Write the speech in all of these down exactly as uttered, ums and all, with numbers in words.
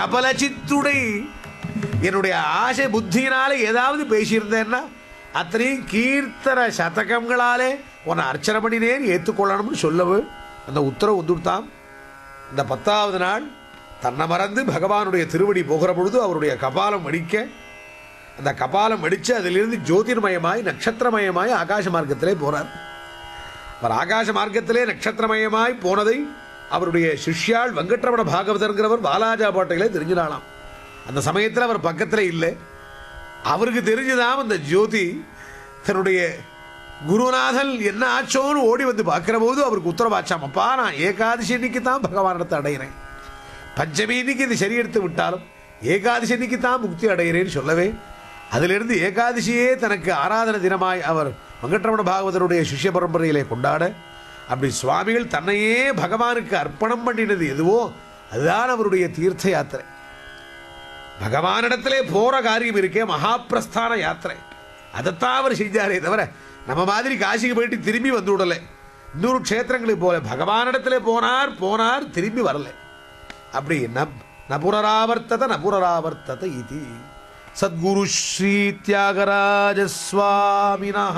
சபலச்சித்துடை என்னுடைய ஆசை புத்தியினாலே ஏதாவது பேசியிருந்தேன்னா அத்தனையும் கீர்த்தன சதகங்களாலே உன்னை அர்ச்சனை பண்ணினேன் ஏற்றுக்கொள்ளணும்னு சொல்லவு அந்த உத்தரவு வந்துவிட்டான். இந்த பத்தாவது நாள் தன்னை மறந்து பகவானுடைய திருவடி போகிற பொழுது அவருடைய கபாலம் வடிக்க, அந்த கபாலம் வடித்து அதிலிருந்து ஜோதிர்மயமாய் நட்சத்திரமயமாய் ஆகாச மார்க்கத்திலே போகிறார். அவர் ஆகாச மார்க்கத்திலே நட்சத்திரமயமாய் போனதை அவருடைய சிஷ்யாள் வெங்கட்ரமண பாகவதர்கிறவர் வாலாஜா பாட்டையிலே தெரிஞ்சினாலாம். அந்த சமயத்தில் அவர் பக்கத்தில் இல்லை. அவருக்கு தெரிஞ்சுதான் அந்த ஜோதி தன்னுடைய குருநாதன் என்ன ஆச்சோன்னு ஓடி வந்து பார்க்கிற போது அவருக்கு உத்தரவாச்சாம், அப்பா நான் ஏகாதசி அன்னைக்கு தான் பகவானிடத்தை அடைகிறேன், பஞ்சமி இன்னைக்கு இது சரி எடுத்து விட்டாலும் ஏகாதசி அன்னைக்கு தான் முக்தி அடைகிறேன்னு சொல்லவே அதிலிருந்து ஏகாதசியே தனக்கு ஆராதன தினமாய் அவர் வெங்கட்ரமண பாகவதருடைய சிஷ்ய பரம்பரையிலே கொண்டாட, அப்படி சுவாமிகள் தன்னையே பகவானுக்கு அர்ப்பணம் பண்ணினது எதுவோ அதுதான் அவருடைய தீர்த்த யாத்திரை. பகவானிடத்திலே போற காரியம் இருக்கே மகாபிரஸ்தான யாத்திரை, அதைத்தான் அவர் செஞ்சாரே தவிர நம்ம மாதிரி காசிக்கு போயிட்டு திரும்பி வந்து விடலை. இன்னொரு க்ஷேத்திரங்களுக்கு போல பகவானிடத்திலே போனார் போனார் திரும்பி வரல. அப்படி நபுனராவர்த்தத நபுனராவர்த்தத இது சத்குரு ஸ்ரீ தியாகராஜ சுவாமினஹ.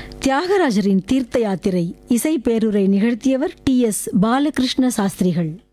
தியாகராஜரின் தீர்த்த யாத்திரை இசை பேருரை நிகழ்த்தியவர் டி எஸ் பாலகிருஷ்ண சாஸ்திரிகள்.